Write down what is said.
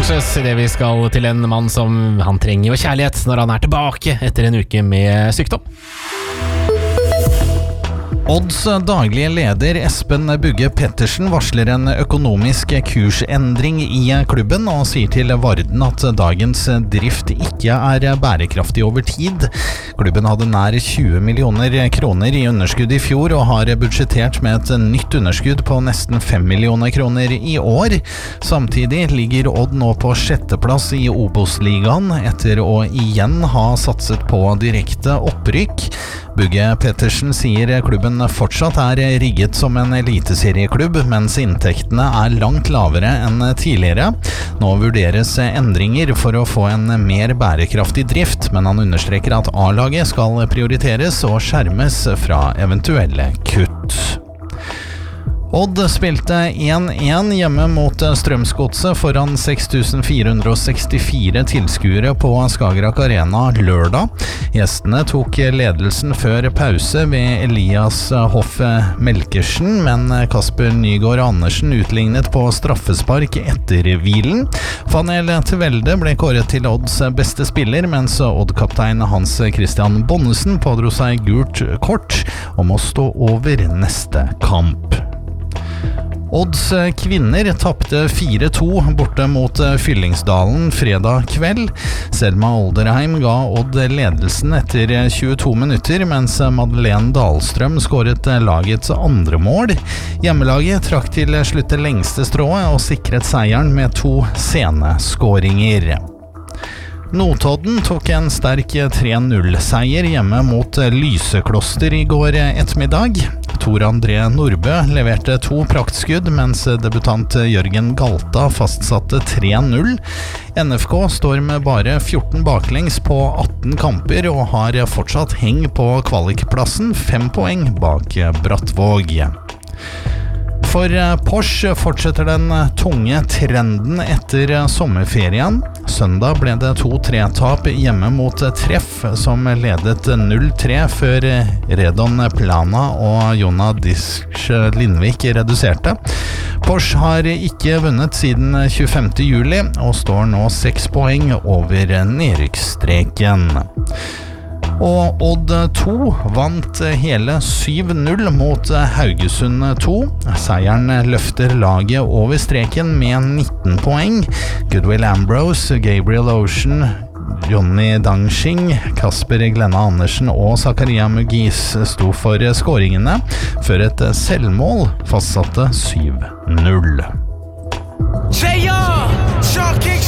Sanchez I det vi skal til en mann som han trenger jo kjærlighet når han tilbake etter en uke med sykdom. Odds daglige leder Espen Bugge Pettersen varsler en økonomisk kursendring I klubben og sier til Varden at dagens drift ikke bærekraftig over tid. Klubben hadde nær 20 millioner kroner I underskudd I fjor og har budsjettert med et nytt underskudd på nesten 5 millioner kroner I år. Samtidig ligger Odd nå på 6. plass I Obos-ligaen etter å igjen ha satset på direkte opprykk. Bugge Pettersen sier klubben fortsatt rigget som en eliteserieklubb, mens inntektene langt lavere enn tidligere. Nå vurderes endringer for å få en mer bærekraftig drift, men han understreker at A-laget skal prioriteres og skjermes fra eventuelle kutt. Odd spilte 1-1 hjemme mot Strømsgodset foran 6.464 tilskuere på Skagerrak Arena lørdag. Gjestene tok ledelsen før pause ved Elias Hoff Melkersen, men Kasper Nygaard Andersen utlignet på straffespark etter hvilen. Fanel Tvelde ble kåret til Odds beste spiller, mens Odd-kaptein Hans Christian Bonnesen pådro seg gult kort og må stå over neste kamp. Odds kvinner tappte 4-2 borte mot Fyllingsdalen fredag kveld. Selma Olderheim ga Odd ledelsen etter 22 minutter, mens Madeleine Dahlstrøm skåret lagets andre mål. Hjemmelaget trakk til slutt det lengste strået og sikret seieren med 2 sene skåringer. Notodden tok en sterk 3-0-seier hjemme mot Lysekloster I går ettermiddag. Tor André Nordbø leverte 2 praktskudd, mens debutant Jørgen Galta fastsatte 3-0. NFK står med bare 14 baklengs på 18 kamper og har fortsatt heng på kvalikplassen, 5 poeng bak Brattvåg. For Porsche fortsetter den tunge trenden etter sommerferien. Søndag ble det 2-3-tap hjemme mot Treff, som ledet 0-3 før Redon Plana og Jonna Disk Lindvik reduserte. Porsche har ikke vunnet siden 25. juli og står nå 6 poeng over nedrykksstreken. Og Odd 2 vant hele 7-0 mot Haugesund 2. Seieren løfter laget over streken med 19 poeng. Goodwill Ambrose, Gabriel Ocean, Johnny Dangshing, Kasper Glenna Andersen og Zakaria Mugis sto for skåringene, før et selvmål fastsatte 7-0.